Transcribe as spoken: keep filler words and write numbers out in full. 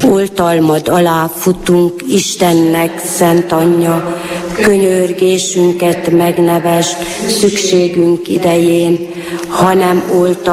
oltalmad alá futunk, Istennek szent anyja, könyörgésünket megnevesd szükségünk idején, hanem oltalmad